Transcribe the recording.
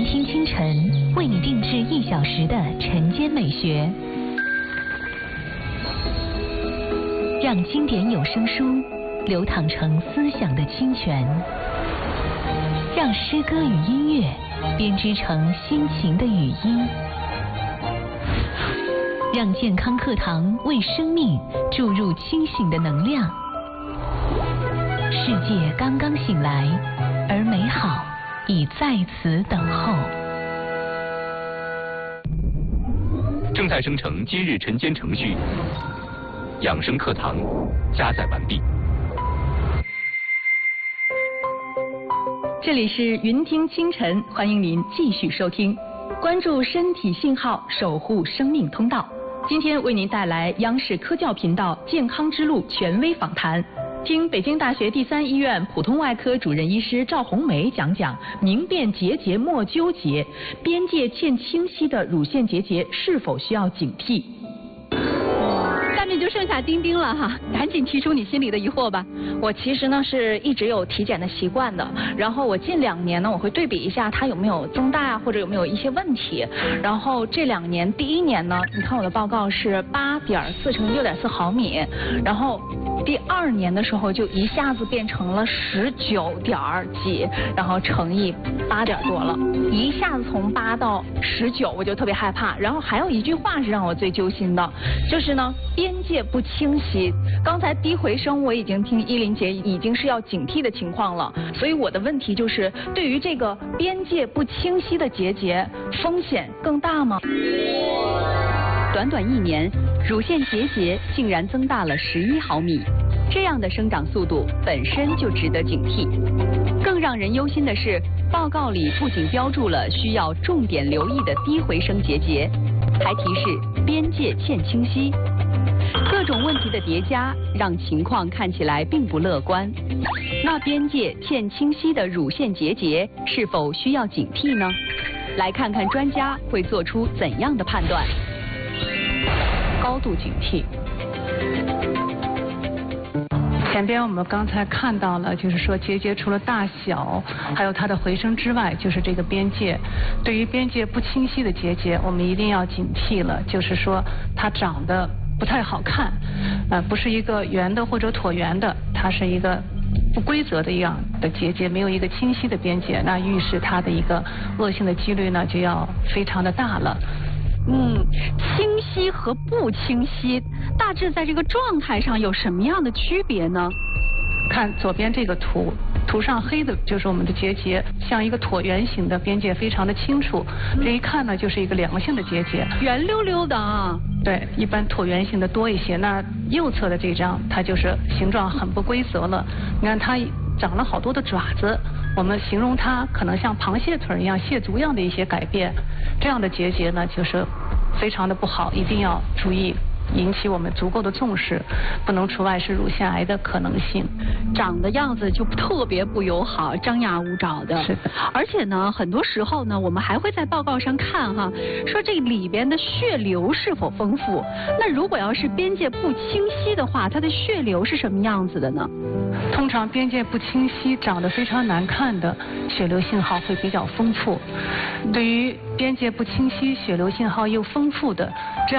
听清晨，为你定制1小时的晨间美学，让经典有声书流淌成思想的清泉，让诗歌与音乐编织成心情的语音，让健康课堂为生命注入清醒的能量。世界刚刚醒来，而美好已在此等候。 正在生成今日晨间程序，养生课堂加载完毕。 这里是云听清晨，欢迎您继续收听，关注身体信号，守护生命通道。今天为您带来央视科教频道健康之路权威访谈，听北京大学第3医院普通外科主任医师赵红梅讲讲明辨结节莫纠结，边界欠清晰的乳腺结节是否需要警惕。 下面就剩下丁丁了哈，赶紧提出你心里的疑惑吧。 我其实呢是一直有体检的习惯的，然后我近2年呢我会对比一下它有没有增大啊，或者有没有一些问题。然后这2年，第1年呢，你看我的报告是8.4乘6.4毫米，然后第2年的时候就一下子变成了19点几，然后乘以8点多了，一下子从8到19，我就特别害怕。然后还有一句话是让我最揪心的，就是呢边界不清晰。刚才低回声我已经听依林姐已经是要警惕的情况了，所以我的问题就是对于这个边界不清晰的结节，风险更大吗？ 短短1年，乳腺结节竟然增大了11毫米，这样的生长速度本身就值得警惕。更让人忧心的是，报告里不仅标注了需要重点留意的低回声结节，还提示边界欠清晰。各种问题的叠加，让情况看起来并不乐观。那边界欠清晰的乳腺结节是否需要警惕呢？来看看专家会做出怎样的判断。 高度警惕。前边我们刚才看到了，就是说结节除了大小，还有它的回声之外，就是这个边界。对于边界不清晰的结节，我们一定要警惕了，就是说它长得不太好看，不是一个圆的或者椭圆的，它是一个不规则的一样的结节，没有一个清晰的边界，那预示它的一个恶性的几率呢就要非常的大了。 清晰和不清晰，大致在这个状态上有什么样的区别呢？ 看左边这个图，图上黑的就是我们的结节，像一个椭圆形的，边界非常的清楚，这一看呢就是一个良性的结节， 圆溜溜的啊。 对，一般椭圆形的多一些。那右侧的这张，它就是形状很不规则了，你看它长了好多的爪子，我们形容它可能像螃蟹腿一样、蟹足一样的一些改变，这样的结节呢就是非常的不好，一定要注意，引起我们足够的重视，不能除外是乳腺癌的可能性。 长的样子就特别不友好，张牙舞爪的。 是的。 而且呢，很多时候呢，我们还会在报告上看哈，说这里边的血流是否丰富。那如果要是边界不清晰的话，它的血流是什么样子的呢？ 通常边界不清晰、长得非常难看的，血流信号会比较丰富。对于边界不清晰、血流信号又丰富的这样